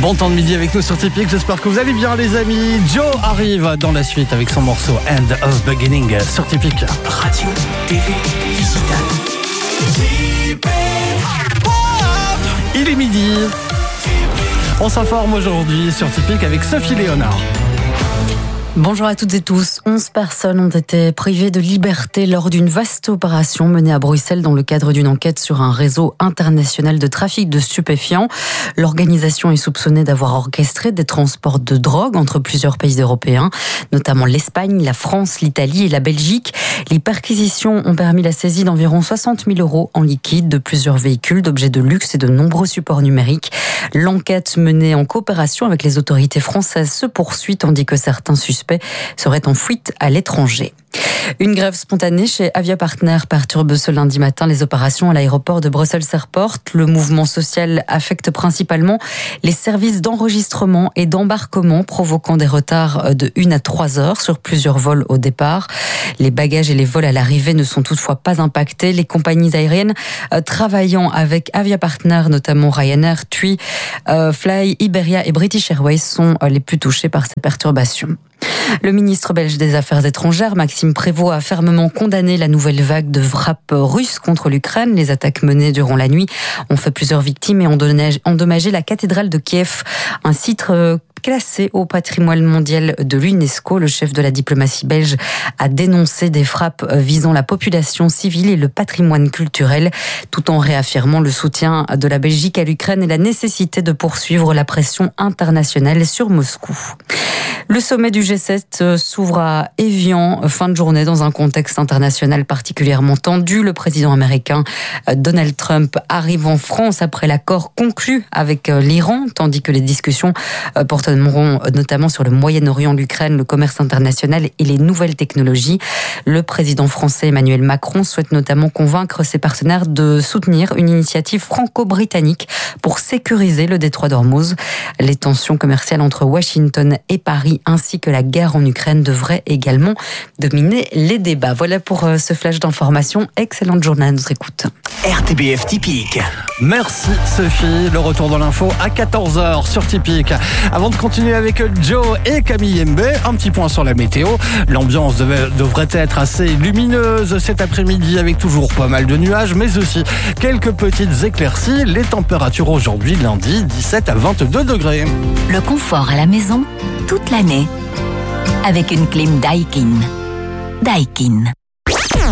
Bon temps de midi avec nous sur Typique, j'espère que vous allez bien les amis. Joe arrive dans la suite avec son morceau End of Beginning sur Typique. Radio, TV, digital. Il est midi. On s'informe aujourd'hui sur Typique avec Sophie Léonard. Bonjour à toutes et tous. 11 personnes ont été privées de liberté lors d'une vaste opération menée à Bruxelles dans le cadre d'une enquête sur un réseau international de trafic de stupéfiants. L'organisation est soupçonnée d'avoir orchestré des transports de drogue entre plusieurs pays européens, notamment l'Espagne, la France, l'Italie et la Belgique. Les perquisitions ont permis la saisie d'environ 60 000 € en liquide, de plusieurs véhicules, d'objets de luxe et de nombreux supports numériques. L'enquête menée en coopération avec les autorités françaises se poursuit, tandis que certains suspects seraient en fuite à l'étranger. Une grève spontanée chez Avia Partner perturbe ce lundi matin les opérations à l'aéroport de Bruxelles-Airport. Le mouvement social affecte principalement les services d'enregistrement et d'embarquement, provoquant des retards de 1 à 3 heures sur plusieurs vols au départ. Les bagages et les vols à l'arrivée ne sont toutefois pas impactés. Les compagnies aériennes travaillant avec Avia Partner, notamment Ryanair, TUI, Fly, Iberia et British Airways, sont les plus touchés par ces perturbations. Le ministre belge des Affaires étrangères, Maxime Prévost, a fermement condamné la nouvelle vague de frappes russes contre l'Ukraine. Les attaques menées durant la nuit ont fait plusieurs victimes et ont endommagé la cathédrale de Kiev, un site classé au patrimoine mondial de l'UNESCO. Le chef de la diplomatie belge a dénoncé des frappes visant la population civile et le patrimoine culturel, tout en réaffirmant le soutien de la Belgique à l'Ukraine et la nécessité de poursuivre la pression internationale sur Moscou. Le sommet du G7 s'ouvre à Évian, fin de journée, dans un contexte international particulièrement tendu. Le président américain Donald Trump arrive en France après l'accord conclu avec l'Iran, tandis que les discussions porteront notamment sur le Moyen-Orient, l'Ukraine, le commerce international et les nouvelles technologies. Le président français Emmanuel Macron souhaite notamment convaincre ses partenaires de soutenir une initiative franco-britannique pour sécuriser le détroit d'Ormuz. Les tensions commerciales entre Washington et Paris ainsi que la guerre en Ukraine devraient également dominer les débats. Voilà pour ce flash d'information. Excellente journée à notre écoute. RTBF Typique. Merci Sophie. Le retour dans l'info à 14h sur Typique. Avant de continuer avec Joe et Camille Mbé, un petit point sur la météo. L'ambiance devrait être assez lumineuse cet après-midi avec toujours pas mal de nuages, mais aussi quelques petites éclaircies. Les températures aujourd'hui, lundi, 17 à 22 degrés. Le confort à la maison toute l'année avec une clim Daikin. Daikin.